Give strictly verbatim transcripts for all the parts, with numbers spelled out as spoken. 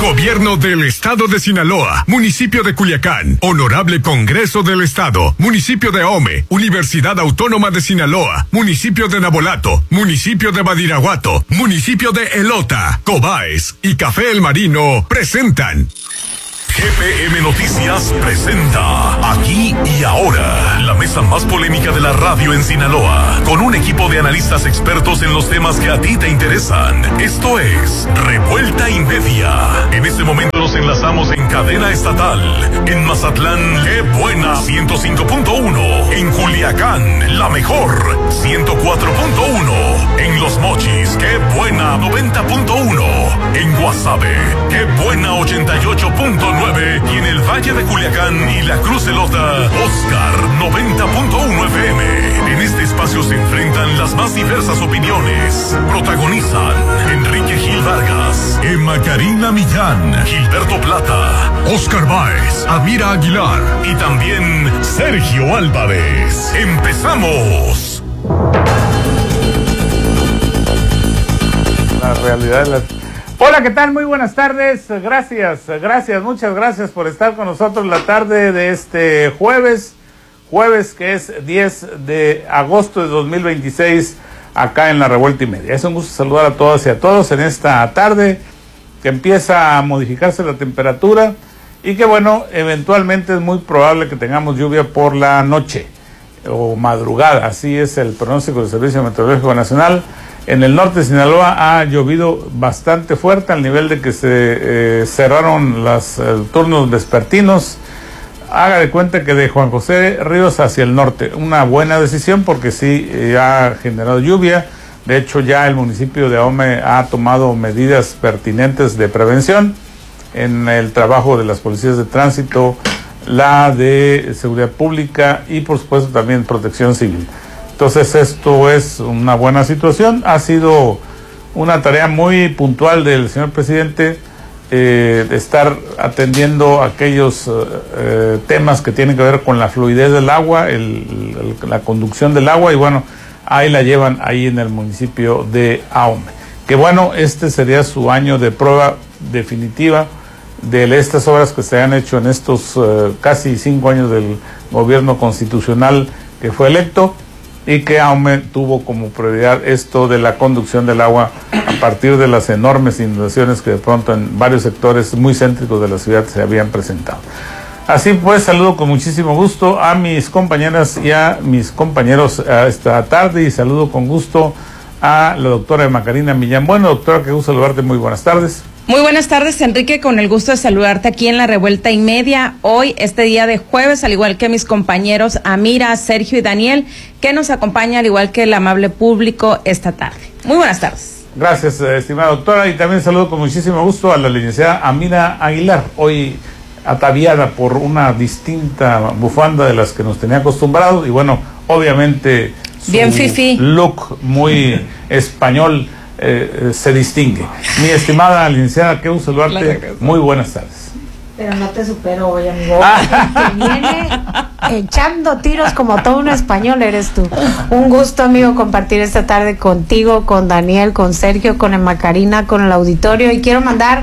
Gobierno del Estado de Sinaloa, Municipio de Culiacán, Honorable Congreso del Estado, Municipio de Ahome, Universidad Autónoma de Sinaloa, Municipio de Nabolato, Municipio de Badiraguato, Municipio de Elota, Cobaes y Café El Marino presentan G P M Noticias presenta Aquí y Ahora, la mesa más polémica de la radio en Sinaloa, con un equipo de analistas expertos en los temas que a ti te interesan. Esto es Revuelta y Media. En este momento nos enlazamos en cadena estatal. En Mazatlán, ¡qué buena! ciento cinco punto uno. En Culiacán, la mejor, ciento cuatro punto uno. En Los Mochis, ¡qué buena! noventa punto uno. En Guasave, ¡qué buena! ochenta y ocho punto nueve. Y en el Valle de Culiacán y la Cruz Elota, Oscar noventa punto uno F M. En este espacio se enfrentan las más diversas opiniones. Protagonizan Enrique Gil Vargas, Emma Karina Millán, Gilberto Plata, Oscar Báez, Amira Aguilar y también Sergio Álvarez. ¡Empezamos! La realidad de las... Hola, ¿qué tal? Muy buenas tardes. Gracias, gracias, muchas gracias por estar con nosotros la tarde de este jueves, jueves que es diez de agosto de dos mil veintiséis, acá en la Revuelta y Media. Es un gusto saludar a todas y a todos en esta tarde que empieza a modificarse la temperatura y que, bueno, eventualmente es muy probable que tengamos lluvia por la noche o madrugada. Así es el pronóstico del Servicio Meteorológico Nacional. En el norte de Sinaloa ha llovido bastante fuerte al nivel de que se eh, cerraron los eh, turnos vespertinos. Haga de cuenta que de Juan José Ríos hacia el norte, una buena decisión porque sí eh, ha generado lluvia. De hecho, ya el municipio de Ahome ha tomado medidas pertinentes de prevención en el trabajo de las policías de tránsito, la de seguridad pública y por supuesto también protección civil. Entonces esto es una buena situación. Ha sido una tarea muy puntual del señor presidente eh, de estar atendiendo aquellos eh, temas que tienen que ver con la fluidez del agua, el, el, la conducción del agua, y bueno, ahí la llevan ahí en el municipio de Ahome. Que bueno, este sería su año de prueba definitiva de estas obras que se han hecho en estos eh, casi cinco años del gobierno constitucional que fue electo, y que Ahome tuvo como prioridad esto de la conducción del agua a partir de las enormes inundaciones que de pronto en varios sectores muy céntricos de la ciudad se habían presentado. Así pues, saludo con muchísimo gusto a mis compañeras y a mis compañeros a esta tarde, y saludo con gusto a la doctora Emma Karina Millán. Bueno, doctora, qué gusto saludarte, muy buenas tardes. Muy buenas tardes, Enrique, con el gusto de saludarte aquí en la Revuelta y Media. Hoy, este día de jueves, al igual que mis compañeros Amira, Sergio y Daniel, que nos acompaña, al igual que el amable público, esta tarde. Muy buenas tardes. Gracias, estimada doctora, y también saludo con muchísimo gusto a la licenciada Amira Aguilar, hoy ataviada por una distinta bufanda de las que nos tenía acostumbrados, y bueno, obviamente su bien fifí look muy español Eh, se distingue. Mi estimada licenciada, qué gusto saludarte, muy buenas tardes. Pero no te supero hoy, amigo. Que viene echando tiros como todo un español eres tú. Un gusto, amigo, compartir esta tarde contigo, con Daniel, con Sergio, con Emma Karina, con el auditorio, y quiero mandar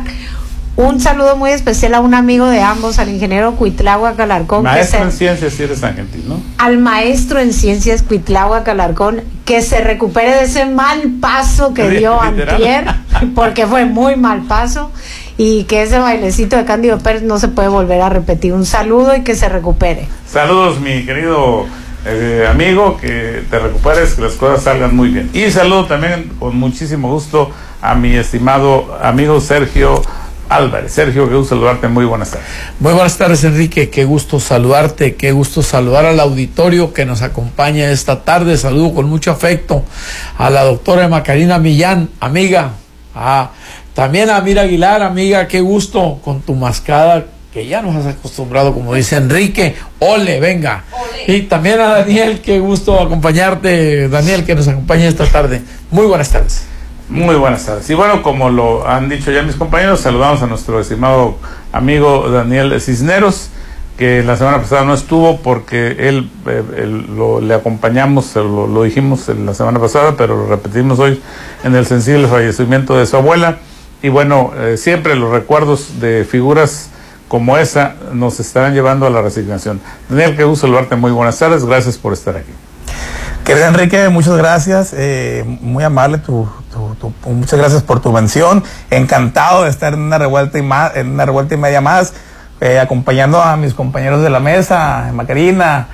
un saludo muy especial a un amigo de ambos, al ingeniero Cuitláhuac Alarcón. Maestro en ciencias, si eres tan gentil, ¿no? Al maestro en ciencias Cuitláhuac Alarcón, que se recupere de ese mal paso que dio antier, porque fue muy mal paso, y que ese bailecito de Cándido Pérez no se puede volver a repetir. Un saludo y que se recupere. Saludos, mi querido eh, amigo, que te recuperes, que las cosas salgan muy bien. Y saludo también con muchísimo gusto a mi estimado amigo Sergio Álvarez. Sergio, qué gusto saludarte, muy buenas tardes. Muy buenas tardes, Enrique, qué gusto saludarte, qué gusto saludar al auditorio que nos acompaña esta tarde. Saludo con mucho afecto a la doctora Emma Karina Millán, amiga, a, también a Amira Aguilar, amiga, qué gusto con tu mascada, que ya nos has acostumbrado, como dice Enrique, ole, venga. Ole. Y también a Daniel, qué gusto acompañarte, Daniel, que nos acompaña esta tarde. Muy buenas tardes. Muy buenas tardes. Y bueno, como lo han dicho ya mis compañeros, saludamos a nuestro estimado amigo Daniel Cisneros, que la semana pasada no estuvo porque él, eh, él lo, le acompañamos, lo, lo dijimos la semana pasada, pero lo repetimos hoy en el sensible fallecimiento de su abuela, y bueno, eh, siempre los recuerdos de figuras como esa nos estarán llevando a la resignación. Daniel, qué gusto saludarte, muy buenas tardes, gracias por estar aquí. Querido Enrique, muchas gracias, eh, muy amable, tu, tu, tu, muchas gracias por tu mención, encantado de estar en una revuelta y, más, en una revuelta y media más, eh, acompañando a mis compañeros de la mesa, a Macarina,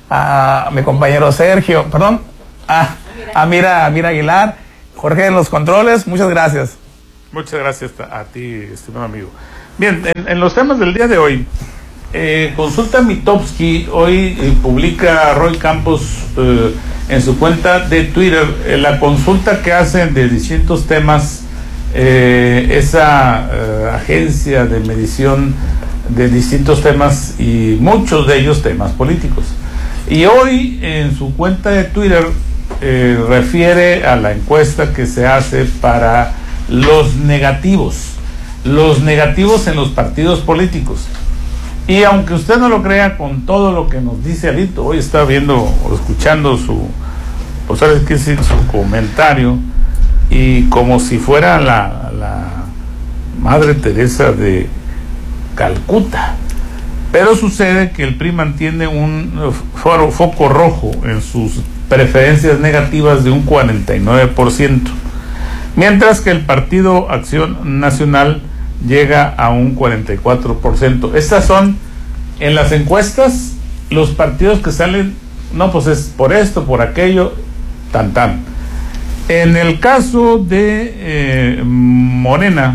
a mi compañero Sergio, perdón, a, a Mira, a Mira Aguilar, Jorge en los controles, muchas gracias. Muchas gracias a ti, estimado amigo. Bien, en, en los temas del día de hoy, eh, Consulta Mitofsky hoy eh, publica Roy Campos eh, en su cuenta de Twitter eh, la consulta que hacen de distintos temas eh, esa eh, agencia de medición de distintos temas y muchos de ellos temas políticos. Y hoy en su cuenta de Twitter eh, refiere a la encuesta que se hace para los negativos, los negativos en los partidos políticos. Y aunque usted no lo crea, con todo lo que nos dice Alito, hoy está viendo o escuchando su, pues sabes qué decir, su comentario, y como si fuera la, la Madre Teresa de Calcuta. Pero sucede que el P R I mantiene un foro, foco rojo en sus preferencias negativas de un cuarenta y nueve por ciento, mientras que el Partido Acción Nacional llega a un cuarenta y cuatro por ciento. Estas son, en las encuestas, los partidos que salen, no, pues es por esto, por aquello, tan tan. En el caso de eh, Morena,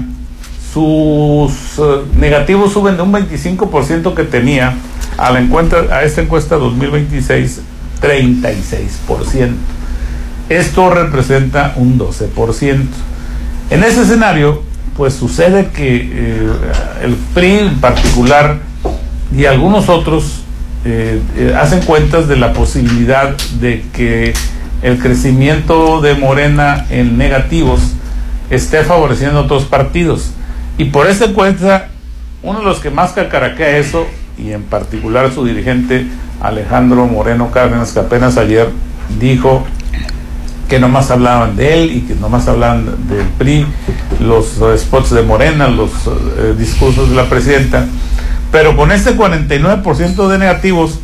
sus uh, negativos suben de un veinticinco por ciento que tenía a la encuesta, a esta encuesta dos mil veintiséis, treinta y seis por ciento. Esto representa un doce por ciento. En ese escenario, pues sucede que eh, el P R I en particular y algunos otros eh, eh, hacen cuentas de la posibilidad de que el crecimiento de Morena en negativos esté favoreciendo a otros partidos. Y por esa cuenta, uno de los que más cacaraquea eso, y en particular su dirigente Alejandro Moreno Cárdenas, que apenas ayer dijo que nomás hablaban de él y que nomás hablaban del P R I, los uh, spots de Morena, los uh, discursos de la presidenta, pero con este cuarenta y nueve por ciento de negativos,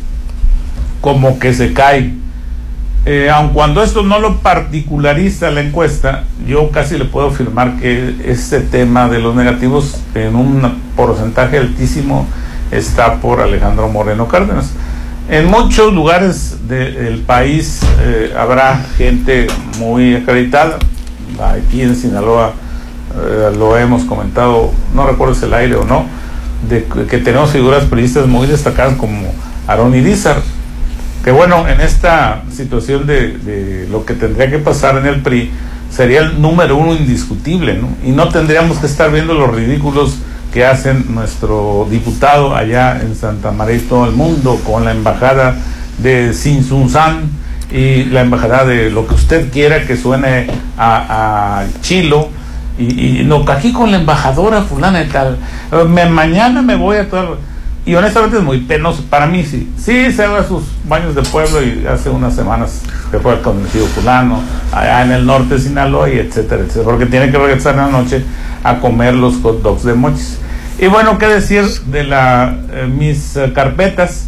como que se cae. Eh, aun cuando esto no lo particulariza la encuesta, yo casi le puedo afirmar que este tema de los negativos en un porcentaje altísimo está por Alejandro Moreno Cárdenas. En muchos lugares del país eh, habrá gente muy acreditada. Aquí en Sinaloa eh, lo hemos comentado, no recuerdo si el aire o no, de que tenemos figuras periodistas muy destacadas como Aarón Irizar, que bueno, en esta situación de, de lo que tendría que pasar en el P R I, sería el número uno indiscutible, ¿no? Y no tendríamos que estar viendo los ridículos que hacen nuestro diputado allá en Santa María y todo el mundo, con la embajada de Sinsunzán y la embajada de lo que usted quiera que suene a, a chilo, y, y no, aquí con la embajadora fulana y tal, me, mañana me voy a todo. Y honestamente es muy penoso, para mí sí, sí se va a sus baños de pueblo, y hace unas semanas se fue al conocido fulano, allá en el norte de Sinaloa, y etcétera, etcétera, porque tiene que regresar en la noche a comer los hot dogs de Mochis. Y bueno, qué decir de la eh, mis eh, carpetas,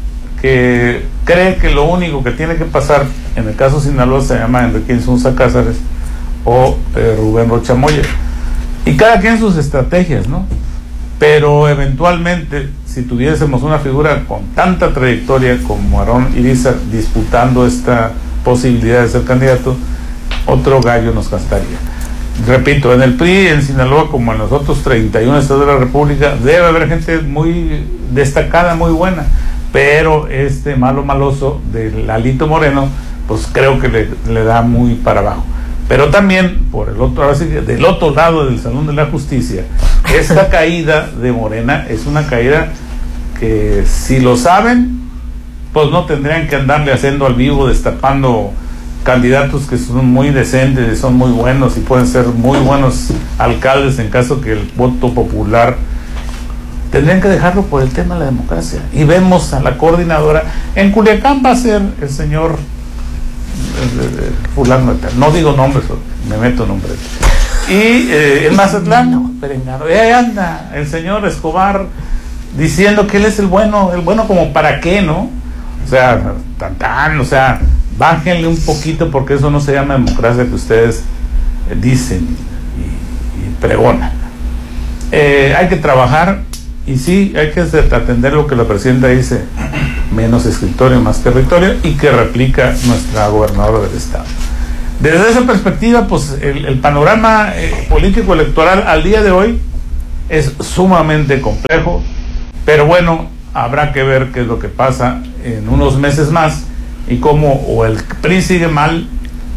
que cree que lo único que tiene que pasar, en el caso de Sinaloa se llama Enrique Insunza Cázares o eh, Rubén Rocha Moya, y cada quien sus estrategias, ¿no? Pero eventualmente, si tuviésemos una figura con tanta trayectoria como Aarón Irizar disputando esta posibilidad de ser candidato, otro gallo nos cantaría. Repito, en el P R I, en Sinaloa, como en los otros treinta y uno estados de la República, debe haber gente muy destacada, muy buena, pero este malo maloso del Alito Moreno, pues creo que le, le da muy para abajo. Pero también, por el otro, ahora sí, del otro lado del Salón de la Justicia, esta caída de Morena es una caída que, si lo saben, pues no tendrían que andarle haciendo al vivo, destapando candidatos que son muy decentes, son muy buenos y pueden ser muy buenos alcaldes en caso que el voto popular. Tendrían que dejarlo por el tema de la democracia. Y vemos a la coordinadora, en Culiacán va a ser el señor fulano, no digo nombres, me meto nombres, Y eh, en Mazatlán, Perengano, y ahí anda el señor Escobar diciendo que él es el bueno, el bueno como para qué, ¿no? O sea, tan tan, o sea, bájenle un poquito porque eso no se llama democracia que ustedes eh, dicen y, y pregonan. Eh, hay que trabajar y sí, hay que atender lo que la presidenta dice, menos escritorio, más territorio, y que replica nuestra gobernadora del estado. Desde esa perspectiva, pues el, el panorama eh, político electoral al día de hoy es sumamente complejo, pero bueno, habrá que ver qué es lo que pasa en unos meses más y cómo o el P R I sigue mal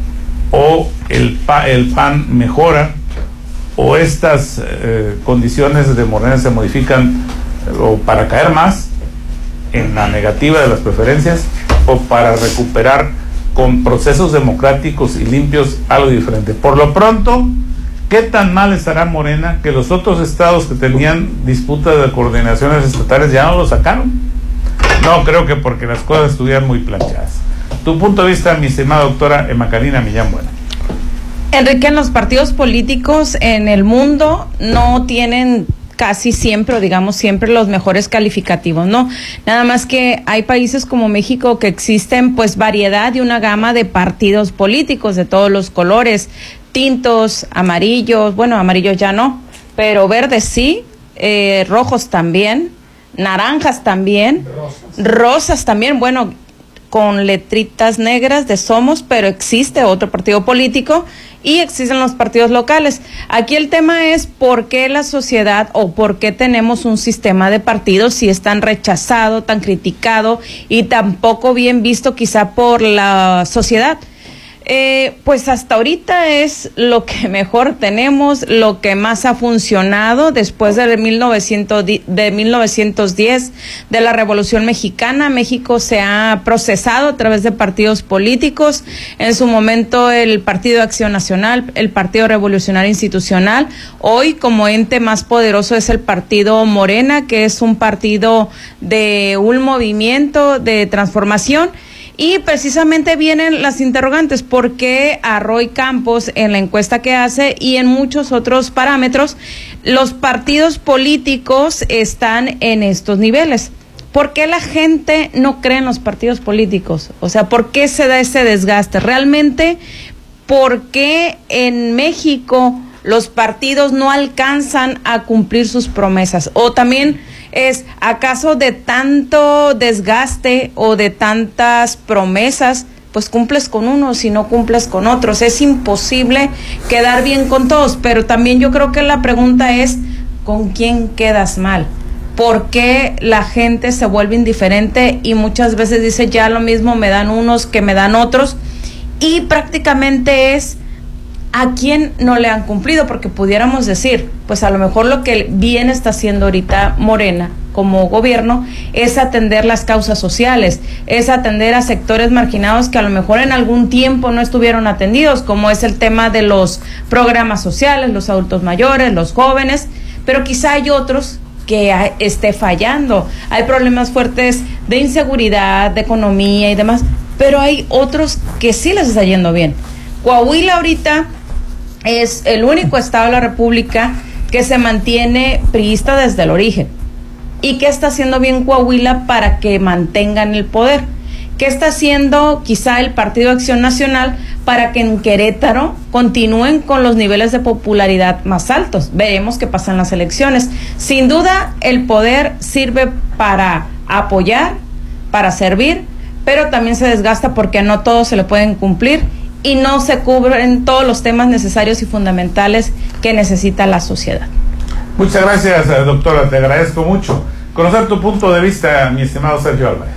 o el, pa, el P A N mejora o estas eh, condiciones de Morena se modifican eh, o para caer más en la negativa de las preferencias o para recuperar con procesos democráticos y limpios algo diferente. Por lo pronto, ¿qué tan mal estará Morena que los otros estados que tenían disputas de coordinaciones estatales ya no lo sacaron? No, creo que porque las cosas estuvieran muy planchadas. Tu punto de vista, mi estimada doctora Emma Karina Millán Buena. Enrique, en los partidos políticos en el mundo no tienen casi siempre, o digamos siempre, los mejores calificativos, ¿no? Nada más que hay países como México que existen pues variedad y una gama de partidos políticos de todos los colores, tintos, amarillos, bueno, amarillos ya no, pero verdes sí, eh, rojos también, naranjas también, rosas. rosas también, bueno, con letritas negras de Somos, pero existe otro partido político y existen los partidos locales. Aquí el tema es por qué la sociedad o por qué tenemos un sistema de partidos si es tan rechazado, tan criticado y tan poco bien visto quizá por la sociedad. Eh, pues hasta ahorita es lo que mejor tenemos, lo que más ha funcionado después de mil novecientos diez, de la Revolución Mexicana. México se ha procesado a través de partidos políticos, en su momento el Partido Acción Nacional, el Partido Revolucionario Institucional, hoy como ente más poderoso es el Partido Morena, que es un partido de un movimiento de transformación. Y precisamente vienen las interrogantes, ¿por qué a Roy Campos en la encuesta que hace y en muchos otros parámetros los partidos políticos están en estos niveles? ¿Por qué la gente no cree en los partidos políticos? O sea, ¿por qué se da ese desgaste? Realmente, ¿por qué en México los partidos no alcanzan a cumplir sus promesas? O también es, ¿acaso de tanto desgaste o de tantas promesas, pues cumples con unos y no cumples con otros? Es imposible quedar bien con todos, pero también yo creo que la pregunta es, ¿con quién quedas mal? ¿Por qué la gente se vuelve indiferente y muchas veces dice, ya lo mismo me dan unos que me dan otros? Y prácticamente es, ¿a quién no le han cumplido? Porque pudiéramos decir, pues a lo mejor lo que bien está haciendo ahorita Morena como gobierno es atender las causas sociales, es atender a sectores marginados que a lo mejor en algún tiempo no estuvieron atendidos, como es el tema de los programas sociales, los adultos mayores, los jóvenes, pero quizá hay otros que esté fallando. Hay problemas fuertes de inseguridad, de economía y demás, pero hay otros que sí les está yendo bien. Coahuila ahorita es el único estado de la República que se mantiene priista desde el origen. ¿Y qué está haciendo bien Coahuila para que mantengan el poder? ¿Qué está haciendo quizá el Partido Acción Nacional para que en Querétaro continúen con los niveles de popularidad más altos? Veremos qué pasa en las elecciones. Sin duda, el poder sirve para apoyar, para servir, pero también se desgasta porque no todos se le pueden cumplir y no se cubren todos los temas necesarios y fundamentales que necesita la sociedad. Muchas gracias, doctora, te agradezco mucho. Conocer tu punto de vista, mi estimado Sergio Álvarez.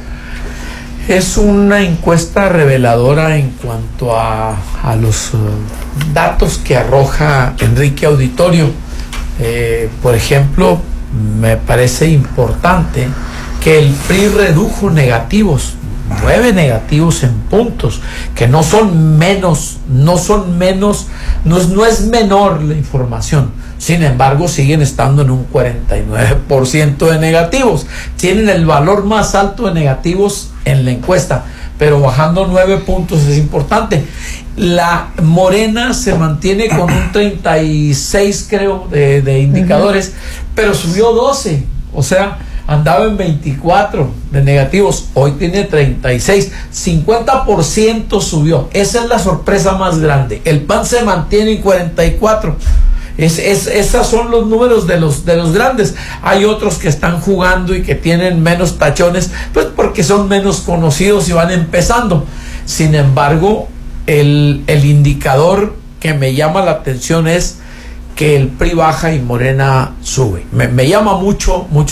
Es una encuesta reveladora en cuanto a, a los uh, datos que arroja Enrique Auditorio. Eh, por ejemplo, me parece importante que el P R I redujo negativos, nueve negativos en puntos, que no son menos, no son menos, no es, no es menor la información. Sin embargo, siguen estando en un cuarenta y nueve por ciento de negativos. Tienen el valor más alto de negativos en la encuesta. pero bajando nueve puntos es importante. La Morena se mantiene con un treinta y seis, creo, de, de indicadores, uh-huh. pero subió doce, o sea, andaba en veinticuatro de negativos, hoy tiene treinta y seis, cincuenta por ciento subió. Esa es la sorpresa más grande. El P A N se mantiene en cuarenta y cuatro. Es, es, esos son los números de los, de los grandes. Hay otros que están jugando y que tienen menos tachones, pues porque son menos conocidos y van empezando. Sin embargo, el, el indicador que me llama la atención es que el P R I baja y Morena sube. Me, me llama mucho, mucho